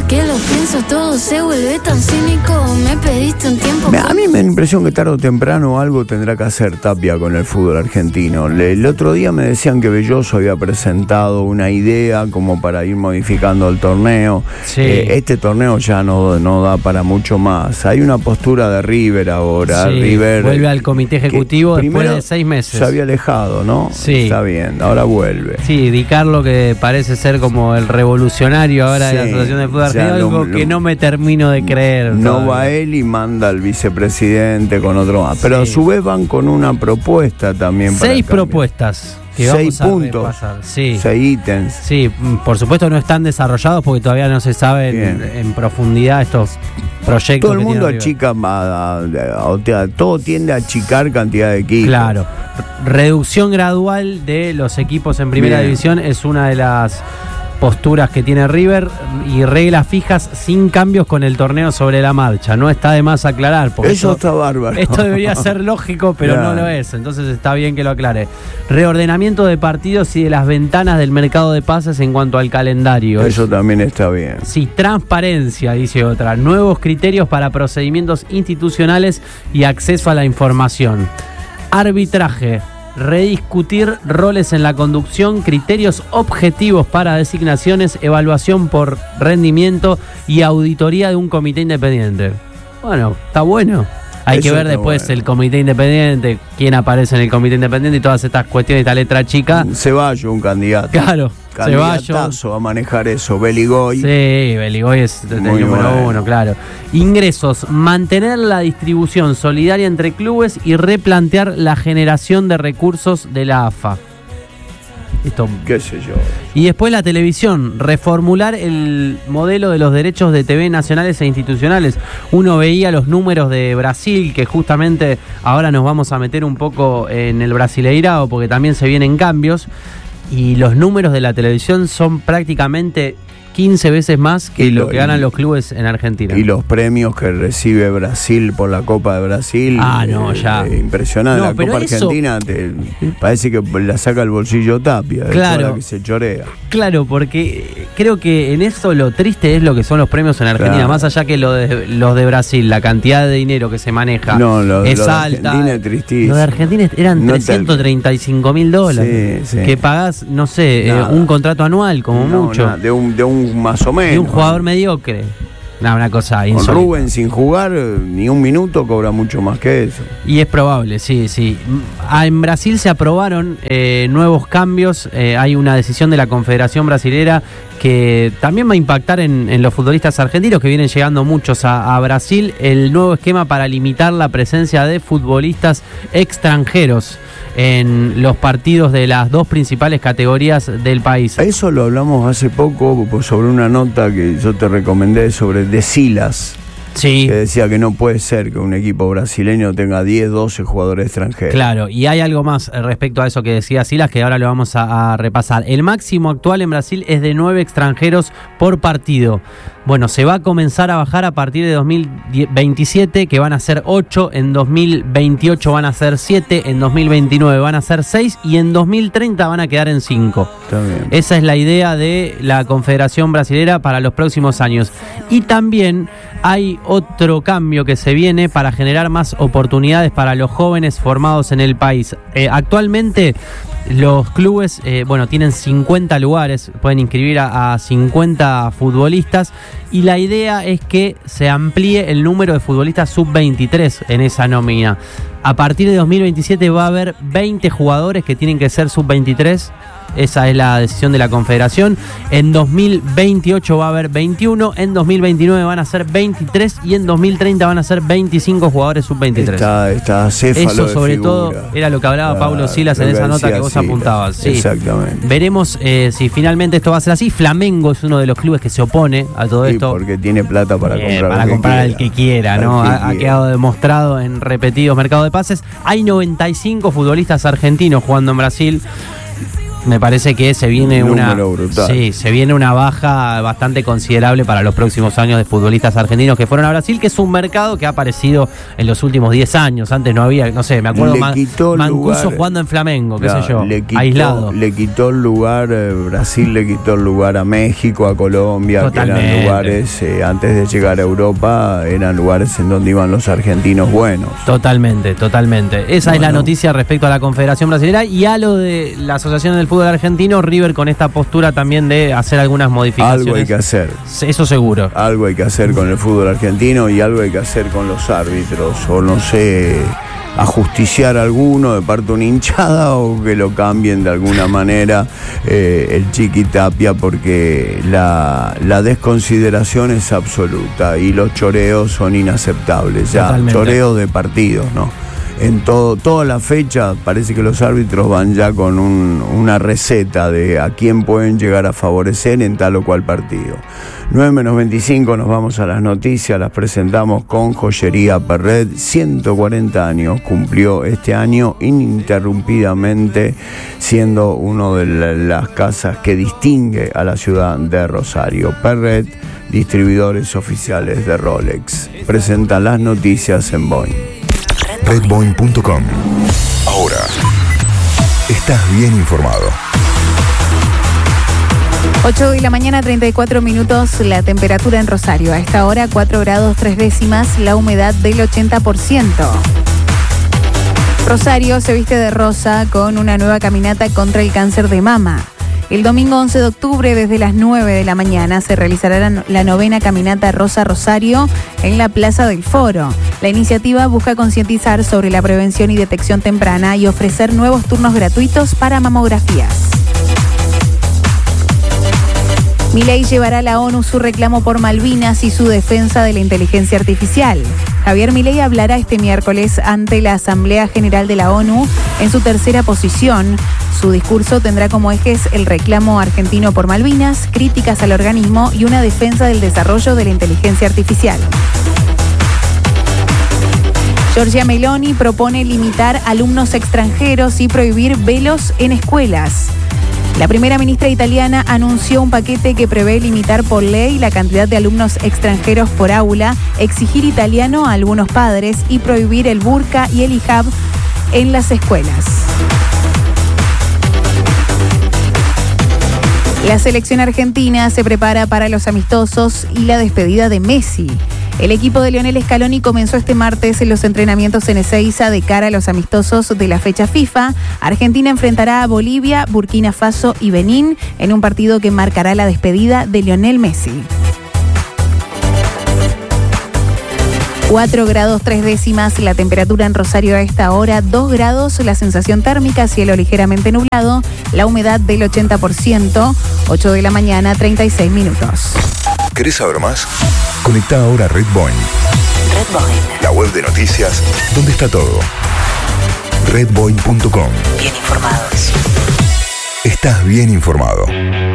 que lo pienso todo se vuelve tan cínico. Me pediste un tiempo. A mí me da la impresión que tarde o temprano algo tendrá que hacer Tapia con el fútbol argentino. El otro día me decían que Belloso había presentado una idea como para ir modificando el torneo. Sí. Este torneo ya no da para mucho más. Hay una postura de River ahora. Sí, River vuelve al comité ejecutivo después de 6 meses. Se había alejado, ¿no? Sí. Está bien, ahora vuelve. Sí, Di Carlo, que parece ser como el revolucionario ahora de la Asociación de Fútbol Argentino, algo que no me termino de creer. No todavía. va él y manda al vicepresidente con otro más. Pero a su vez van con una propuesta también. 6 propuestas. Que 6 vamos a puntos, repasar. Sí. 6 ítems. Sí, por supuesto no están desarrollados porque todavía no se saben en profundidad estos proyectos. Todo el mundo que tiene achica, todo tiende a achicar cantidad de equipos. Claro. Reducción gradual de los equipos en primera división es una de las posturas que tiene River, y reglas fijas sin cambios con el torneo sobre la marcha. No está de más aclarar, porque eso está bárbaro. Esto debería ser lógico, pero no lo es, entonces está bien que lo aclare. Reordenamiento de partidos y de las ventanas del mercado de pases en cuanto al calendario. Eso también está bien. Sí, transparencia, dice otra. Nuevos criterios para procedimientos institucionales y acceso a la información. Arbitraje. Rediscutir roles en la conducción, criterios objetivos para designaciones, evaluación por rendimiento y auditoría de un comité independiente. Bueno, está bueno. Hay que ver después el comité independiente, quién aparece en el comité independiente y todas estas cuestiones, esta letra chica. Ceballos, un candidato. Claro, Ceballos a manejar eso. Beligoy. Sí, Beligoy es el número 1, claro. Ingresos, mantener la distribución solidaria entre clubes y replantear la generación de recursos de la AFA. Esto, qué sé yo. Y después la televisión, reformular el modelo de los derechos de TV nacionales e institucionales. Uno veía los números de Brasil, que justamente ahora nos vamos a meter un poco en el Brasileirao, porque también se vienen cambios, y los números de la televisión son prácticamente 15 veces más que lo que ganan los clubes en Argentina. Y los premios que recibe Brasil por la Copa de Brasil. Ya. Impresionante. La Copa Argentina parece que la saca el bolsillo Tapia. Claro. La que se chorea. Claro, porque creo que en eso lo triste es lo que son los premios en Argentina. Claro. Más allá que los de Brasil, la cantidad de dinero que se maneja es alta. Argentina es tristísimo. Los de Argentina eran $335.000. Sí. Que pagás, no sé, un contrato anual como mucho. De un más o menos. De un jugador mediocre. Una cosa insólita. Con Rubén sin jugar ni un minuto cobra mucho más que eso. Y es probable, sí. En Brasil se aprobaron nuevos cambios. Hay una decisión de la Confederación Brasilera que también va a impactar en los futbolistas argentinos, que vienen llegando muchos a Brasil. El nuevo esquema para limitar la presencia de futbolistas extranjeros en los partidos de las 2 principales categorías del país. Eso lo hablamos hace poco sobre una nota que yo te recomendé sobre De Silas. Sí. Que decía que no puede ser que un equipo brasileño tenga 10, 12 jugadores extranjeros. Claro, y hay algo más respecto a eso que decía Silas, que ahora lo vamos a repasar. El máximo actual en Brasil es de 9 extranjeros por partido. Bueno, se va a comenzar a bajar a partir de 2027, que van a ser 8, en 2028 van a ser 7, en 2029 van a ser 6 y en 2030 van a quedar en 5. Esa es la idea de la Confederación Brasilera para los próximos años. Y también hay otro cambio que se viene para generar más oportunidades para los jóvenes formados en el país. Actualmente los clubes tienen 50 lugares, pueden inscribir a 50 futbolistas, y la idea es que se amplíe el número de futbolistas sub-23 en esa nómina. A partir de 2027 va a haber 20 jugadores que tienen que ser sub-23. Esa es la decisión de la Confederación. En 2028 va a haber 21, en 2029 van a ser 23 y en 2030 van a ser 25 jugadores sub-23. Está céfalo. Eso sobre de todo era lo que hablaba Paulo Silas en esa nota que vos apuntabas. Sí. Exactamente. Veremos si finalmente esto va a ser así. Flamengo es uno de los clubes que se opone a todo esto. Porque tiene plata para comprar al que quiera, ¿no? Ha quedado demostrado en repetidos mercados de pases. Hay 95 futbolistas argentinos jugando en Brasil. Me parece que se viene brutal. Sí, se viene una baja bastante considerable para los próximos años de futbolistas argentinos que fueron a Brasil, que es un mercado que ha aparecido en los últimos 10 años. Antes no había, no sé, me acuerdo Mancuso jugando en Flamengo, qué sé yo, aislado. Le quitó el lugar, Brasil le quitó el lugar a México, a Colombia, Totalmente. que eran lugares, antes de llegar a Europa, eran lugares en donde iban los argentinos buenos. Totalmente. Esa es la noticia respecto a la Confederación Brasilera y a lo de la Asociación del Fútbol Argentino, River con esta postura también de hacer algunas modificaciones. Algo hay que hacer. Eso seguro. Algo hay que hacer con el fútbol argentino y algo hay que hacer con los árbitros, o no sé, ajusticiar a alguno de parte de una hinchada o que lo cambien de alguna manera el Chiqui Tapia, porque la desconsideración es absoluta y los choreos son inaceptables, ya. Totalmente. Choreos de partidos, ¿no? En toda la fecha parece que los árbitros van ya con una receta de a quién pueden llegar a favorecer en tal o cual partido. 9:25 nos vamos a las noticias, las presentamos con Joyería Perret. 140 años cumplió este año ininterrumpidamente, siendo una de las casas que distingue a la ciudad de Rosario. Perret, distribuidores oficiales de Rolex, presentan las noticias en Boeing. Redboeing.com. Ahora estás bien informado. 8 de la mañana, 34 minutos, la temperatura en Rosario. A esta hora, 4 grados 3 décimas, la humedad del 80%. Rosario se viste de rosa con una nueva caminata contra el cáncer de mama. El domingo 11 de octubre, desde las 9 de la mañana, se realizará la 9ª caminata Rosa Rosario en la Plaza del Foro. La iniciativa busca concientizar sobre la prevención y detección temprana y ofrecer nuevos turnos gratuitos para mamografías. Milei llevará a la ONU su reclamo por Malvinas y su defensa de la inteligencia artificial. Javier Milei hablará este miércoles ante la Asamblea General de la ONU en su tercera posición. Su discurso tendrá como ejes el reclamo argentino por Malvinas, críticas al organismo y una defensa del desarrollo de la inteligencia artificial. Giorgia Meloni propone limitar alumnos extranjeros y prohibir velos en escuelas. La primera ministra italiana anunció un paquete que prevé limitar por ley la cantidad de alumnos extranjeros por aula, exigir italiano a algunos padres y prohibir el burka y el hijab en las escuelas. La selección argentina se prepara para los amistosos y la despedida de Messi. El equipo de Lionel Scaloni comenzó este martes en los entrenamientos en Ezeiza de cara a los amistosos de la fecha FIFA. Argentina enfrentará a Bolivia, Burkina Faso y Benín en un partido que marcará la despedida de Lionel Messi. 4 grados 3 décimas, la temperatura en Rosario a esta hora, 2 grados, la sensación térmica, cielo ligeramente nublado, la humedad del 80%, 8 de la mañana, 36 minutos. ¿Querés saber más? Conecta ahora a Red Boeing. Red Boeing. La web de noticias, donde está todo. Redboeing.com. Bien informados. Estás bien informado.